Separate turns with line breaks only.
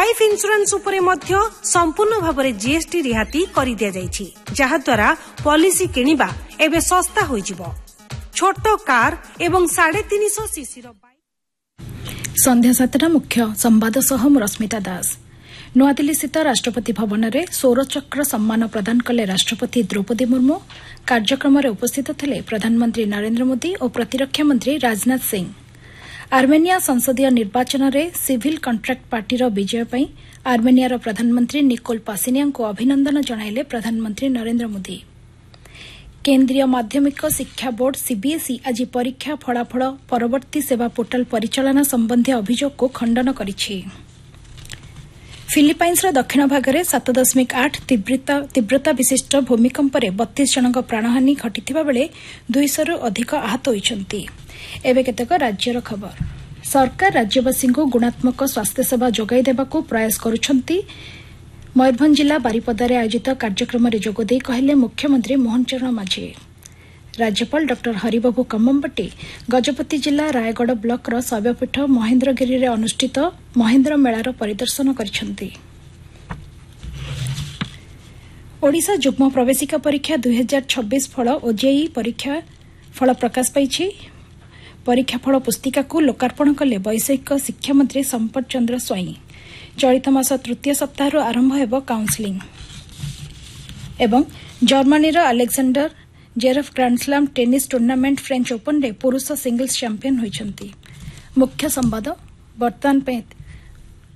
Life insurance उपरे मध्य संपूर्ण भाव जीएसटी रिहाती कर दिया जायछि, जहा द्वारा पॉलिसी किनिबा एबे सस्ता होई जिवो। छोट कार एवं 350 सीसी
संध्या 7 मुख्य संवाद सह रश्मिता दास। नुआदिल्ली स्थित राष्ट्रपति भवन में सौरचक्र सम्मान प्रदान कले राष्ट्रपति द्रौपदी मुर्मू। कार्यक्रम में उपस्थित थे प्रधानमंत्री नरेंद्र मोदी और प्रतिरक्षा मंत्री राजनाथ सिंह। आर्मेनिया संसदीय निर्वाचन में सिविल कॉन्ट्रैक्ट पार्टी विजय पर आर्मेनियार प्रधानमंत्री निकोल पासिनियान को अभिनंदन जणाइले प्रधानमंत्री नरेंद्र मोदी। केन्द्रीय माध्यमिक शिक्षा बोर्ड सीबीएसई आज परीक्षा फलाफल परवर्ती सेवा पोर्टाल परिचालना संबंधी अभियोग को खंडन करिछि। फिलिपाइन्सर दक्षिण भाग में 7.8 तीव्रता विशिष्ट भूमिकंप 32 जनक प्राणहानि घटिथिबा बेले 200 रु अधिक आहत होइछन्ति। एबे केतेक राज्यर खबर। सरकार राज्यवासी को गुणात्मक स्वास्थ्य सेवा जोगाई देबाकू प्रयास करुछन्ति। मयूरभंज जिला बारिपदारे आयोजित कार्यक्रम में जोगदे कहले मुख्यमंत्री मोहन चरण माझी। राज्यपाल डॉ हरिबाबू कम्मम्बट्टी गजपति जिला रायगढ़ ब्लॉकर शैवपीठ महेन्द्रगिरी में अनुष्ठित महेन्द्र मेलार परिदर्शन करिसेंति। ओडिशा युग्म प्रवेशिका परीक्षा 2026 फल ओजेई परीक्षा फल प्रकाश पाइछि। परीक्षा फल पुस्तिका को लोकार्पण कले वैषयिक शिक्षा मंत्री संपत चंद्र स्वाई। चलित मास तृतीय सप्ताह आरंभ हेब काउंसिलिंग। एवं जर्मनीर Alexander जेरेफ ग्रांडस्लाम tennis tournament French open रे पुरुष सिंगल्स चैंपियन होइछन्ति। मुख्य संवाद वर्तमान